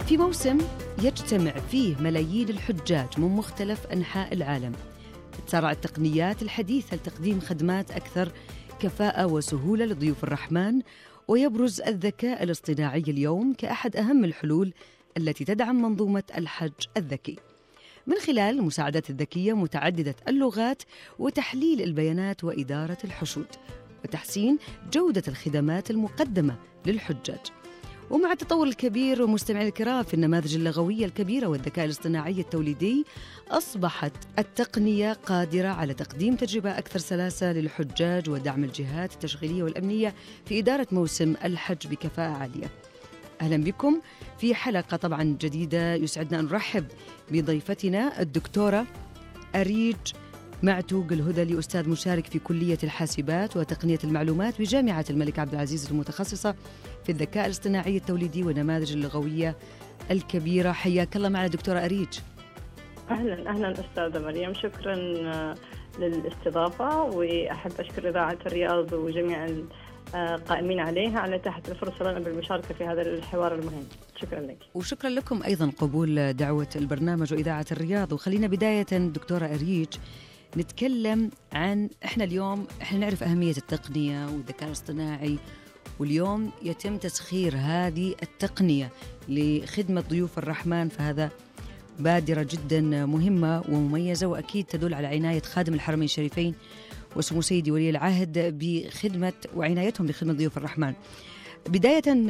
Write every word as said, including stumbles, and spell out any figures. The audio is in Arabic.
في موسم يجتمع فيه ملايين الحجاج من مختلف أنحاء العالم، تسارع التقنيات الحديثة لتقديم خدمات أكثر كفاءة وسهولة لضيوف الرحمن، ويبرز الذكاء الاصطناعي اليوم كأحد أهم الحلول التي تدعم منظومة الحج الذكي من خلال المساعدات الذكية متعددة اللغات وتحليل البيانات وإدارة الحشود وتحسين جودة الخدمات المقدمة للحجاج. ومع التطور الكبير ومستمعي الكرام في النماذج اللغوية الكبيرة والذكاء الاصطناعي التوليدي، أصبحت التقنية قادرة على تقديم تجربة أكثر سلاسة للحجاج ودعم الجهات التشغيلية والأمنية في إدارة موسم الحج بكفاءة عالية. أهلا بكم في حلقة طبعا جديدة. يسعدنا أن نرحب بضيفتنا الدكتورة أريج معتوق الهذلي، أستاذ مشارك في كلية الحاسبات وتقنية المعلومات بجامعة الملك عبد العزيز المتخصصة في الذكاء الاصطناعي التوليدي والنماذج اللغوية الكبيرة. حياك الله معنا دكتورة أريج. أهلا أهلا أستاذة مريم، شكرا للاستضافة، وأحب أشكر إذاعة الرياض وجميع القائمين عليها على إتاحة الفرصة لنا بالمشاركة في هذا الحوار المهم. شكرا لك. وشكرا لكم أيضا قبول دعوة البرنامج وإذاعة الرياض. وخلينا بداية دكتورة أريج نتكلم عن إحنا اليوم إحنا نعرف أهمية التقنية والذكاء الاصطناعي، واليوم يتم تسخير هذه التقنية لخدمة ضيوف الرحمن، فهذا بادرة جدا مهمة ومميزة، وأكيد تدل على عناية خادم الحرمين الشريفين وسمو سيدي ولي العهد بخدمة وعنايتهم بخدمة ضيوف الرحمن. بداية